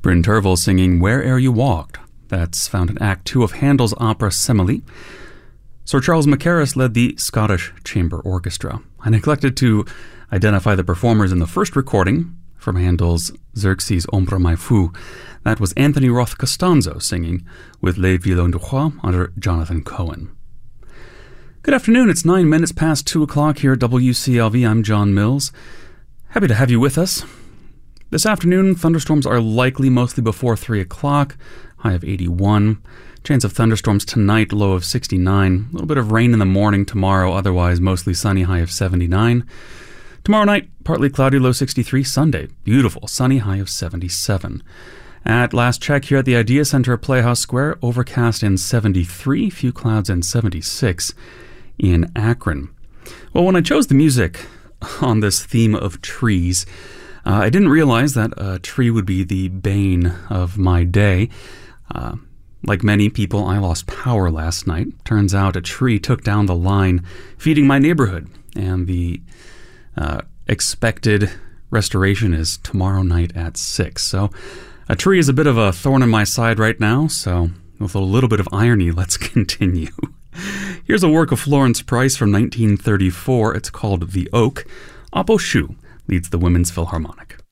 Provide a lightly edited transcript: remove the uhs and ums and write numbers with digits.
Bryn Tervel singing Where'er You Walked. That's found in Act 2 of Handel's opera Semele. Sir Charles Mackerras led the Scottish Chamber Orchestra. I neglected to identify the performers in the first recording from Handel's Xerxes Ombra Mai Fu. That was Anthony Roth Costanzo singing with Les Violons du Roi under Jonathan Cohen. Good afternoon, it's 9 minutes past 2 o'clock here at WCLV. I'm John Mills. Happy to have you with us. This afternoon, thunderstorms are likely mostly before 3 o'clock, high of 81. Chance of thunderstorms tonight, low of 69. A little bit of rain in the morning tomorrow, otherwise mostly sunny, high of 79. Tomorrow night, partly cloudy, low 63. Sunday, beautiful, sunny, high of 77. At last check here at the Idea Center at Playhouse Square, overcast in 73, few clouds in 76 in Akron. Well, when I chose the music on this theme of trees, I didn't realize that a tree would be the bane of my day. Like many people, I lost power last night. Turns out a tree took down the line feeding my neighborhood, and the expected restoration is tomorrow night at 6. So a tree is a bit of a thorn in my side right now, so with a little bit of irony, let's continue. Here's a work of Florence Price from 1934. It's called The Oak. Oppo Shu leads the Women's Philharmonic.